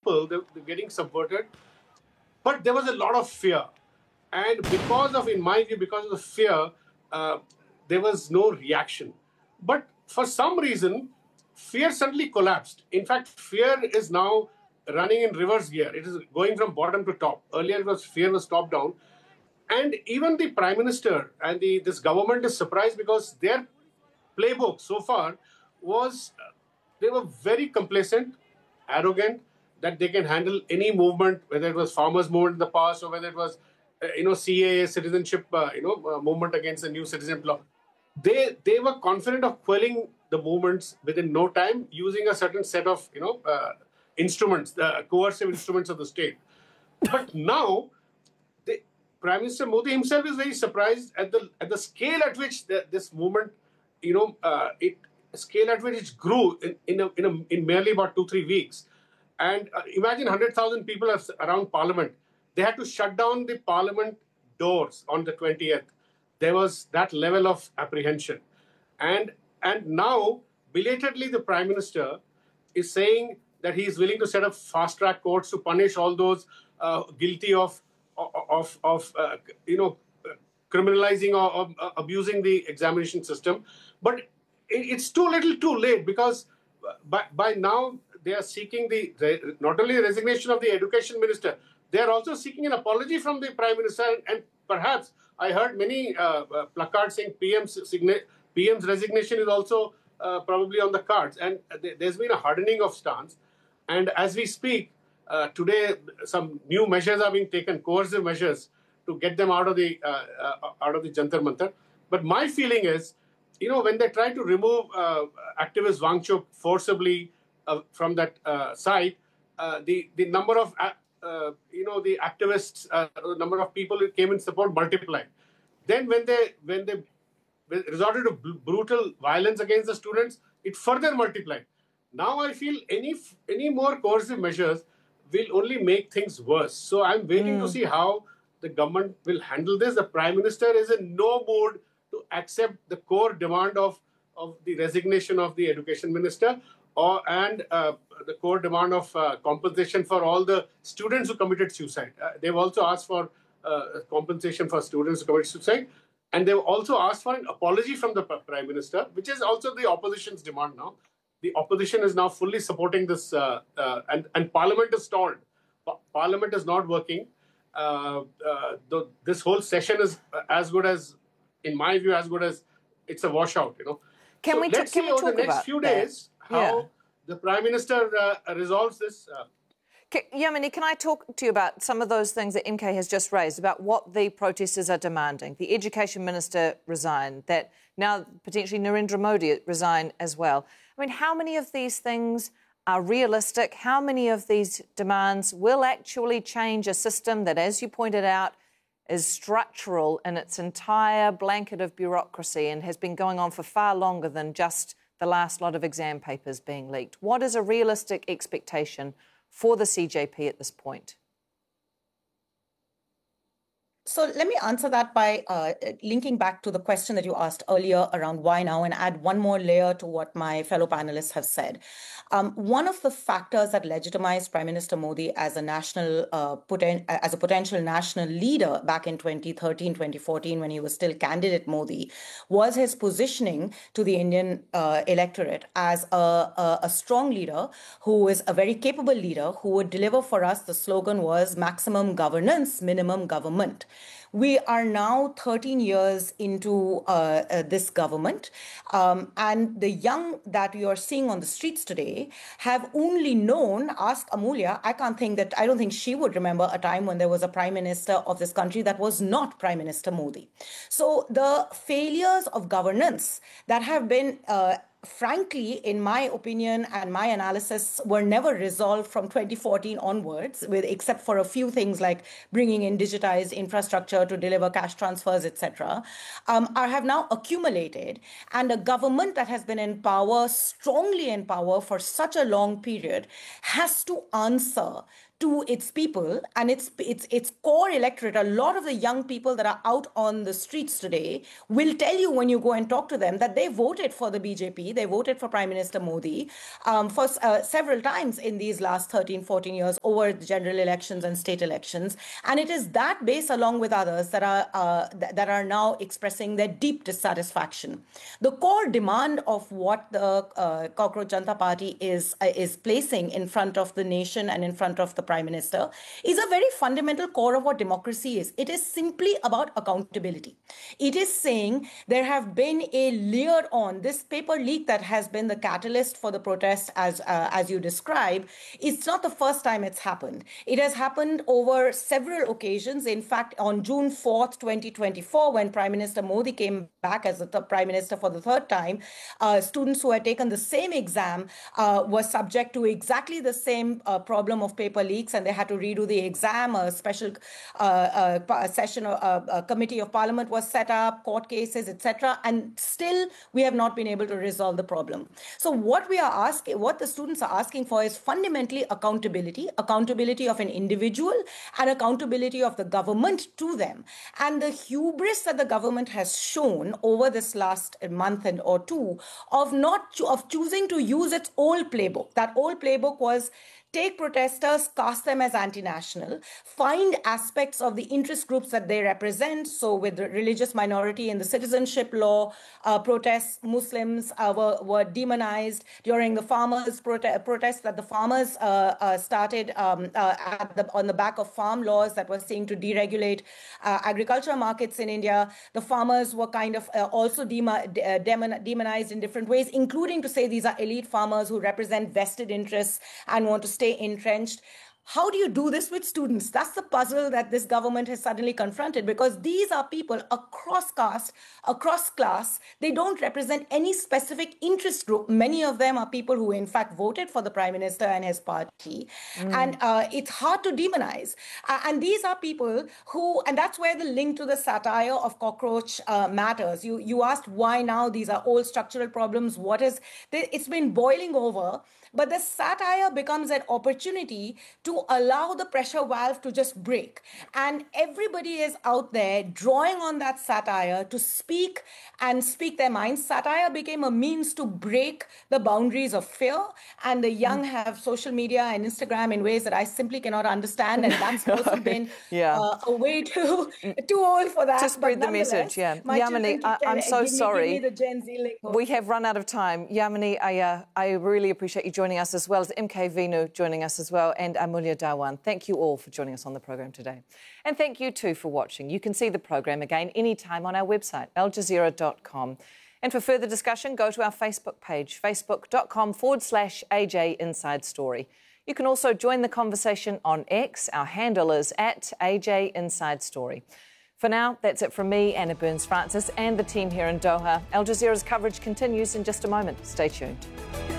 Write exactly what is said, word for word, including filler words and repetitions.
people, they're, they're getting subverted. But there was a lot of fear. And because of, in my view, because of the fear, uh, there was no reaction. But for some reason, fear suddenly collapsed. In fact, fear is now running in reverse gear. It is going from bottom to top. Earlier, it was fear was top down. And even the Prime Minister and the this government is surprised because their playbook so far was, uh, they were very complacent, arrogant, that they can handle any movement, whether it was farmers' movement in the past or whether it was, uh, you know, C A A citizenship, uh, you know, uh, movement against the new citizenship law. They they were confident of quelling the movements within no time using a certain set of, you know, uh, instruments, the coercive instruments of the state. But now, the Prime Minister Modi himself is very surprised at the at the scale at which the, this movement, you know, uh, it scale at which it grew in in, a, in, a, in merely about two three weeks. And uh, imagine one hundred thousand people are around Parliament. They had to shut down the Parliament doors on the twentieth. There was that level of apprehension. And, and now, belatedly, the Prime Minister is saying that he is willing to set up fast-track courts to punish all those uh, guilty of, of, of uh, you know, criminalizing or, or uh, abusing the examination system. But it's too little too late because by, by now, they are seeking the not only the resignation of the education minister, they are also seeking an apology from the Prime Minister. And, and perhaps I heard many uh, uh, placards saying P M's, signa- P M's resignation is also uh, probably on the cards. And th- there's been a hardening of stance. And as we speak, uh, today, some new measures are being taken, coercive measures, to get them out of the uh, uh, out of the Jantar Mantar. But my feeling is, you know, when they try to remove uh, activist Wangchuk forcibly uh, from that uh, site, uh, the the number of uh, uh, you know the activists, uh, the number of people who came in support multiplied. Then when they when they resorted to br- brutal violence against the students, it further multiplied. Now I feel any any more coercive measures will only make things worse. So I'm waiting mm. to see how the government will handle this. The Prime Minister is in no mood to accept the core demand of, of the resignation of the Education Minister or and uh, the core demand of uh, compensation for all the students who committed suicide. Uh, they've also asked for uh, compensation for students who committed suicide. And they've also asked for an apology from the Prime Minister, which is also the opposition's demand now. The opposition is now fully supporting this, uh, uh, and, and Parliament is stalled. Pa- Parliament is not working. Uh, uh, the, this whole session is as good as, in my view, as good as it's a washout, you know. Can so we let's t- can see we over talk the next about few that? days how Yeah. the Prime Minister uh, resolves this. Uh, Can, Yamini, can I talk to you about some of those things that M K has just raised, about what the protesters are demanding? The Education Minister resigned, that now potentially Narendra Modi resign as well. I mean, how many of these things are realistic? How many of these demands will actually change a system that, as you pointed out, is structural in its entire blanket of bureaucracy and has been going on for far longer than just the last lot of exam papers being leaked? What is a realistic expectation for the C J P at this point? So let me answer that by uh, linking back to the question that you asked earlier around why now, and add one more layer to what my fellow panelists have said. Um, one of the factors that legitimized Prime Minister Modi as a national, uh, poten- as a potential national leader back in twenty thirteen, twenty fourteen, when he was still candidate Modi, was his positioning to the Indian uh, electorate as a, a, a strong leader who is a very capable leader who would deliver for us. The slogan was maximum governance, minimum government. We are now thirteen years into uh, uh, this government, um, and the young that you are seeing on the streets today have only known, ask Amulya, I can't think that, I don't think she would remember a time when there was a prime minister of this country that was not Prime Minister Modi. So the failures of governance that have been uh, frankly, in my opinion and my analysis, were never resolved from twenty fourteen onwards, with except for a few things like bringing in digitized infrastructure to deliver cash transfers, et cetera, um, are have now accumulated. And a government that has been in power, strongly in power for such a long period, has to answer to its people and its its its core electorate. A lot of the young people that are out on the streets today will tell you when you go and talk to them that they voted for the B J P, they voted for Prime Minister Modi um, for uh, several times in these last thirteen, fourteen years over the general elections and state elections. And it is that base, along with others, that are uh, th- that are now expressing their deep dissatisfaction. The core demand of what the uh, Cockroach Janata Party is uh, is placing in front of the nation and in front of the Prime Minister is a very fundamental core of what democracy is. It is simply about accountability. It is saying there have been a layer on this paper leak that has been the catalyst for the protest, as uh, as you describe. It's not the first time it's happened. It has happened over several occasions. In fact, on June fourth, twenty twenty-four, when Prime Minister Modi came back as the th- Prime Minister for the third time, uh, students who had taken the same exam uh, were subject to exactly the same uh, problem of paper leaks, and they had to redo the exam. A special uh, uh, session, uh, a committee of parliament was set up, court cases, et cetera. And still, we have not been able to resolve the problem. So what we are asking, what the students are asking for is fundamentally accountability, accountability of an individual and accountability of the government to them. And the hubris that the government has shown over this last month and or two of not cho- of choosing to use its old playbook. That old playbook was take protesters, cast them as anti-national, find aspects of the interest groups that they represent. So with the religious minority in the citizenship law, uh, protests, Muslims uh, were, were demonized during the farmers' prote- protests that the farmers uh, uh, started um, uh, at the, on the back of farm laws that were seeking to deregulate uh, agricultural markets in India. The farmers were kind of uh, also demo- de- demon- demonized in different ways, including to say these are elite farmers who represent vested interests and want to stay entrenched. How do you do this with students? That's the puzzle that this government has suddenly confronted, because these are people across caste, across class. They don't represent any specific interest group. Many of them are people who, in fact, voted for the Prime Minister and his party. Mm. And uh, it's hard to demonize. Uh, and these are people who, and that's where the link to the satire of Cockroach uh, matters. You, you asked why now these are old structural problems. What is, it's been boiling over. But the satire becomes an opportunity to allow the pressure valve to just break. And everybody is out there drawing on that satire to speak and speak their minds. Satire became a means to break the boundaries of fear. And the young have social media and Instagram in ways that I simply cannot understand. And that's also been yeah. uh, a way to, too old for that. To spread the message, yeah. My Yamini, I, tell, I'm so give me, sorry. Give me the Gen Z lingo. We have run out of time. Yamini, I, uh, I really appreciate you joining us, as well as M K Vinu joining us as well, and Amulya Dhawan. Thank you all for joining us on the program today. And thank you too for watching. You can see the program again anytime on our website, al jazeera dot com. And for further discussion, go to our Facebook page, facebook.com forward slash AJ Inside Story. You can also join the conversation on X. Our handle is at A J Inside Story. For now, that's it from me, Anna Burns-Francis, and the team here in Doha. Al Jazeera's coverage continues in just a moment. Stay tuned.